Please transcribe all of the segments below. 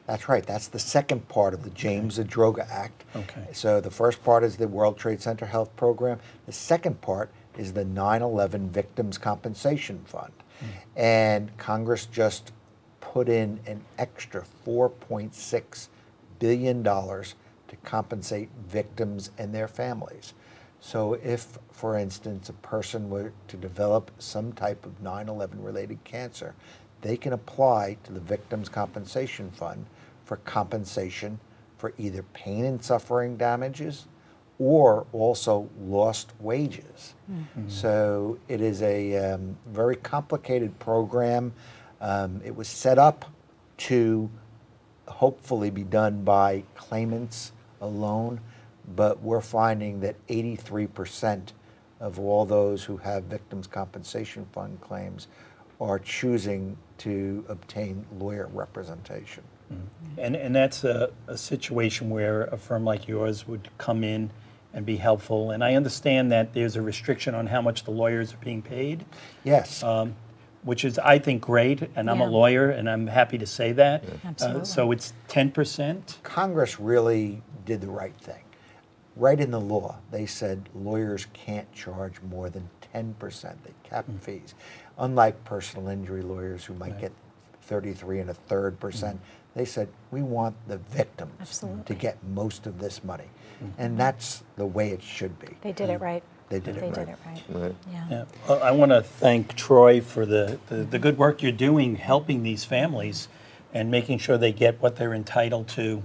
That's right. That's the second part of the James Zadroga Act. Okay. So the first part is the World Trade Center Health Program. The second part is the 9/11 Victims Compensation Fund. And Congress just put in an extra $4.6 billion to compensate victims and their families. So if, for instance, a person were to develop some type of 9/11 related cancer, they can apply to the Victims Compensation Fund for compensation for either pain and suffering damages or also lost wages. So it is a very complicated program. It was set up to hopefully be done by claimants alone, but we're finding that 83% of all those who have Victims Compensation Fund claims are choosing to obtain lawyer representation. And that's a situation where a firm like yours would come in and be helpful. And I understand that there's a restriction on how much the lawyers are being paid. Yes. Which is, I think, great, and I'm a lawyer, and I'm happy to say that. Absolutely. So it's 10%? Congress really did the right thing. Right in the law, they said lawyers can't charge more than 10%. They cap fees. Unlike personal injury lawyers who might get 33 1/3%, they said, we want the victims to get most of this money. And that's the way it should be. They did it right. They did it right. They did it right. Right. Yeah. Well, I want to thank Troy for the good work you're doing, helping these families and making sure they get what they're entitled to.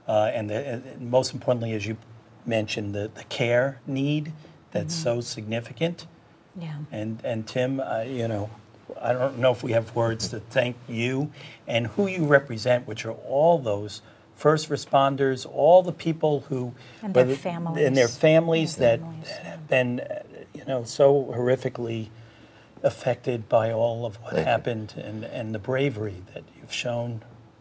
And most importantly, as you mentioned, the care need that's so significant. Yeah. And Tim, you know, I don't know if we have words to thank you and who you represent, which are all those first responders, all the people who And their families. and their families Their that families, have been, you know, so horrifically affected by all of what happened and the bravery that you've shown.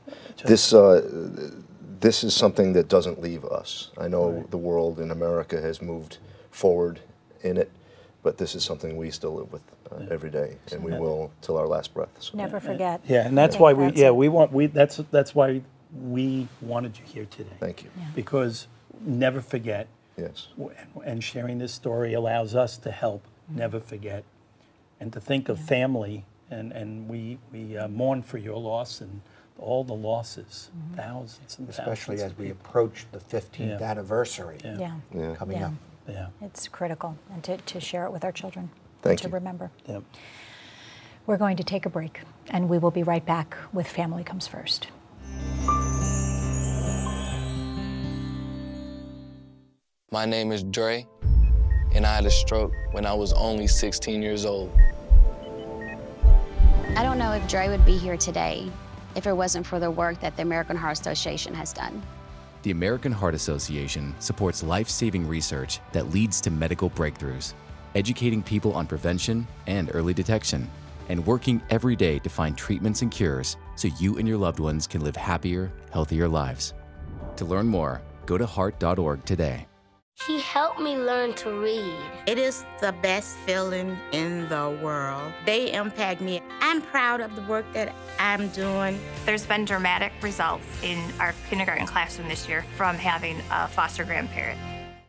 This is something that doesn't leave us. I know the world in America has moved forward in it, but this is something we still live with every day, and we will till our last breath. So. Never forget. Yeah, and that's why that's why we wanted you here today. Thank you. Yeah. Because never forget. Yes. And sharing this story allows us to help never forget and to think of family, and we mourn for your loss and all the losses, thousands and Especially thousands as we approach the 15th anniversary coming up. Yeah. It's critical, and to share it with our children. Thank to you. remember. Yep. We're going to take a break, and we will be right back with Family Comes First. My name is Dre, and I had a stroke when I was only 16 years old. I don't know if Dre would be here today if it wasn't for the work that the American Heart Association has done. The American Heart Association supports life-saving research that leads to medical breakthroughs, educating people on prevention and early detection, and working every day to find treatments and cures so you and your loved ones can live happier, healthier lives. To learn more, go to heart.org today. He helped me learn to read. It is the best feeling in the world. They impact me. I'm proud of the work that I'm doing. There's been dramatic results in our kindergarten classroom this year from having a foster grandparent.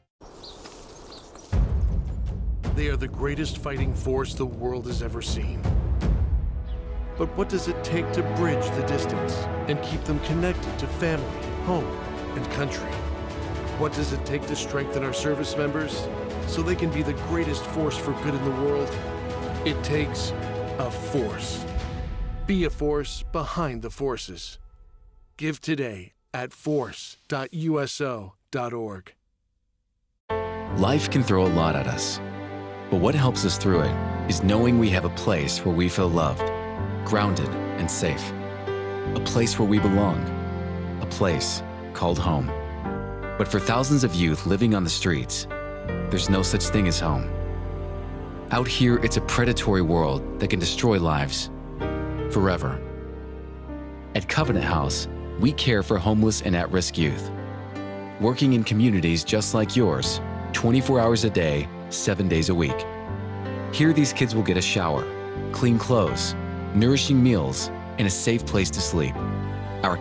They are the greatest fighting force the world has ever seen. But what does it take to bridge the distance and keep them connected to family, home, and country? What does it take to strengthen our service members so they can be the greatest force for good in the world? It takes a force. Be a force behind the forces. Give today at force.uso.org. Life can throw a lot at us, but what helps us through it is knowing we have a place where we feel loved, grounded, and safe. A place where we belong. A place called home. But for thousands of youth living on the streets, there's no such thing as home. Out here, it's a predatory world that can destroy lives forever. At Covenant House, we care for homeless and at-risk youth, working in communities just like yours, 24 hours a day, 7 days a week. Here, these kids will get a shower, clean clothes, nourishing meals, and a safe place to sleep.